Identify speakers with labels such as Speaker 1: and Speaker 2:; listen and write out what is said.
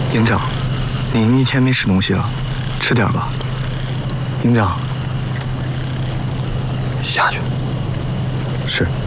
Speaker 1: 营长，您一天没吃东西了，吃点吧。营长，
Speaker 2: 下去。
Speaker 1: 是。